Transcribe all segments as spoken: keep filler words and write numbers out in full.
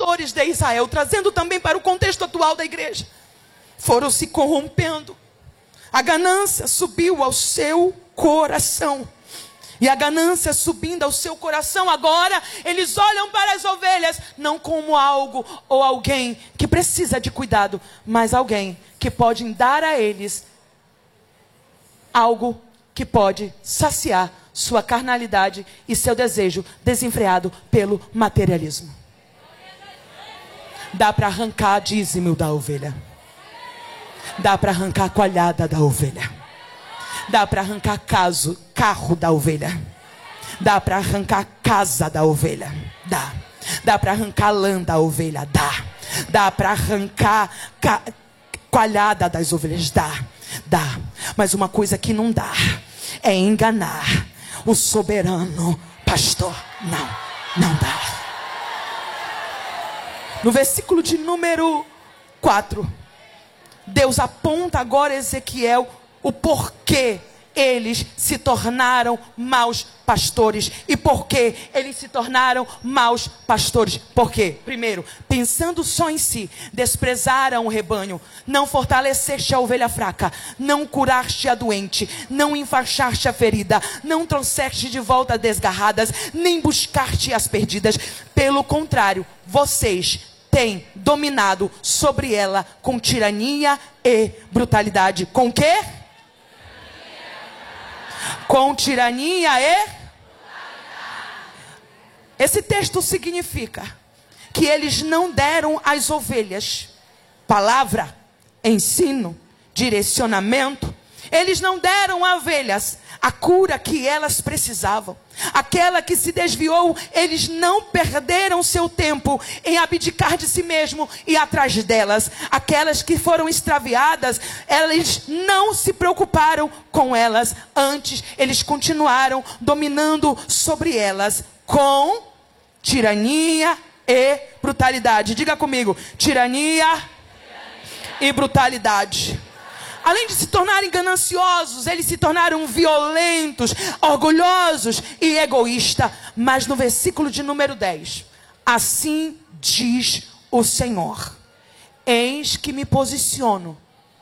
pastores de Israel, trazendo também para o contexto atual da igreja, foram se corrompendo. A ganância subiu ao seu coração. E a ganância subindo ao seu coração, agora eles olham para as ovelhas, não como algo ou alguém que precisa de cuidado, mas alguém que pode dar a eles algo que pode saciar sua carnalidade e seu desejo desenfreado pelo materialismo. Dá para arrancar dízimo da ovelha. Dá para arrancar a coalhada da ovelha. Dá para arrancar caso, carro da ovelha. Dá para arrancar casa da ovelha. Dá. Dá para arrancar lã da ovelha. Dá. Dá para arrancar ca... coalhada das ovelhas. Dá. Dá. Mas uma coisa que não dá é enganar o soberano pastor. Não. Não dá. No versículo de número quatro, Deus aponta agora a Ezequiel o porquê eles se tornaram maus pastores. E por que eles se tornaram maus pastores? Por quê? Primeiro, pensando só em si, desprezaram o rebanho, não fortaleceste a ovelha fraca, não curaste a doente, não enfaixaste a ferida, não trouxeste de volta desgarradas, nem buscaste as perdidas. Pelo contrário, vocês têm dominado sobre ela com tirania e brutalidade. Com o quê? Com tirania e... Esse texto significa que eles não deram às ovelhas palavra, ensino, direcionamento. Eles não deram às ovelhas a cura que elas precisavam. Aquela que se desviou, eles não perderam seu tempo em abdicar de si mesmo e atrás delas. Aquelas que foram extraviadas, eles não se preocuparam com elas. Antes, eles continuaram dominando sobre elas com tirania e brutalidade. Diga comigo, tirania, tirania. E brutalidade. Além de se tornarem gananciosos, eles se tornaram violentos, orgulhosos e egoístas. Mas no versículo de número dez, assim diz o Senhor: eis que me posiciono,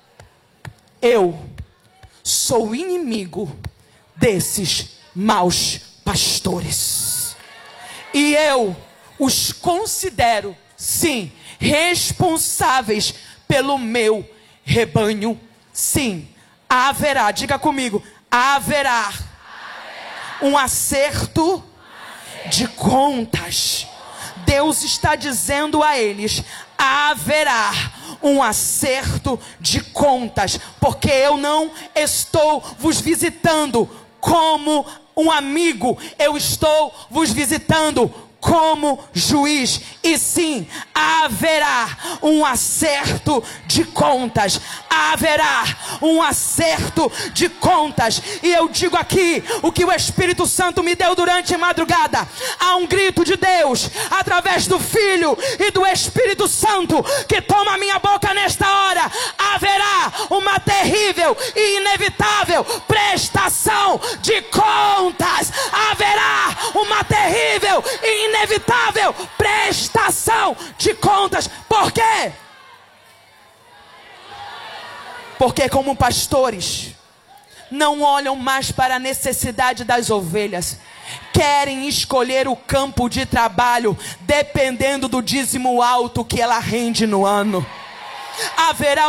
eu sou inimigo desses maus pastores. E eu os considero, sim, responsáveis pelo meu rebanho. Sim, haverá, diga comigo, haverá, haverá. Um, acerto um acerto de contas. Deus está dizendo a eles: haverá um acerto de contas, porque eu não estou vos visitando como um amigo, eu estou vos visitando como juiz. E sim, haverá um acerto de contas. Haverá um acerto de contas. E eu digo aqui o que o Espírito Santo me deu durante a madrugada. Há um grito de Deus através do Filho e do Espírito Santo que toma a minha boca nesta hora. Haverá uma terrível e inevitável prestação de contas. Haverá uma terrível e inevitável prestação de contas. Por quê? Porque como pastores não olham mais para a necessidade das ovelhas, querem escolher o campo de trabalho dependendo do dízimo alto que ela rende no ano. Haverá